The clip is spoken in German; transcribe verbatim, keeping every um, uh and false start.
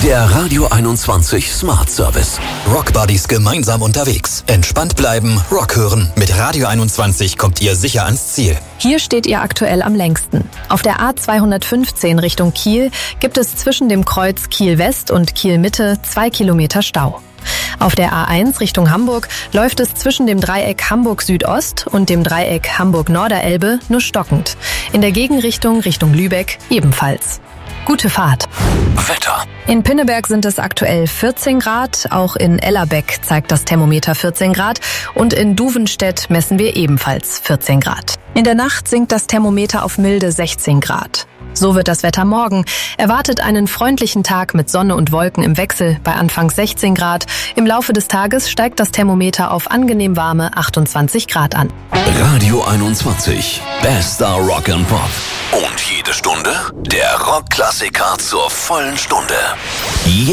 Der Radio einundzwanzig Smart Service. Rockbuddies gemeinsam unterwegs. Entspannt bleiben, Rock hören. Mit Radio einundzwanzig kommt ihr sicher ans Ziel. Hier steht ihr aktuell am längsten. Auf der A zweihundertfünfzehn Richtung Kiel gibt es zwischen dem Kreuz Kiel West und Kiel Mitte zwei Kilometer Stau. Auf der A eins Richtung Hamburg läuft es zwischen dem Dreieck Hamburg Südost und dem Dreieck Hamburg Norderelbe nur stockend. In der Gegenrichtung Richtung Lübeck ebenfalls. Gute Fahrt. Wetter. In Pinneberg sind es aktuell vierzehn Grad, auch in Ellerbeck zeigt das Thermometer vierzehn Grad und in Duvenstedt messen wir ebenfalls vierzehn Grad. In der Nacht sinkt das Thermometer auf milde sechzehn Grad. So wird das Wetter morgen. Erwartet einen freundlichen Tag mit Sonne und Wolken im Wechsel bei anfangs sechzehn Grad. Im Laufe des Tages steigt das Thermometer auf angenehm warme achtundzwanzig Grad an. Radio einundzwanzig. Bester Rock and Pop. Und jede Stunde der Rockklassiker zur vollen Stunde.